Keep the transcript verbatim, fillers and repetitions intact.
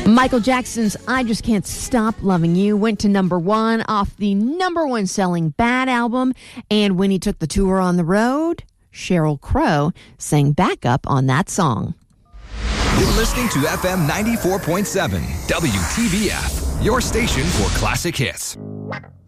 Michael Jackson's I Just Can't Stop Loving You went to number one off the number one selling Bad album. And when he took the tour on the road, Sheryl Crow sang backup on that song. You're listening to F M ninety-four point seven, W T B F, your station for classic hits.